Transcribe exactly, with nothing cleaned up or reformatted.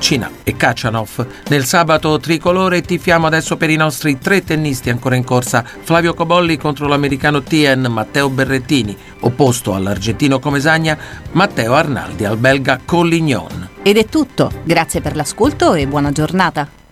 Cina e Khachanov. Nel sabato tricolore tifiamo adesso per i nostri tre tennisti ancora in corsa: Flavio Cobolli contro l'americano Tien Matteo Berrettini, opposto all'argentino Comesaña Matteo Arnaldi al belga Collignon. Ed è tutto, grazie per l'ascolto e buona giornata.